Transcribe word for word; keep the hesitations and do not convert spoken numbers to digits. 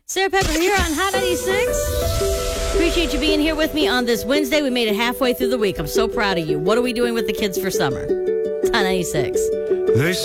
Sarah Pepper here on Hot ninety-six. Appreciate you being here with me on this Wednesday. We made it halfway through the week. I'm so proud of you. What are we doing with the kids for summer? Hot ninety-six. They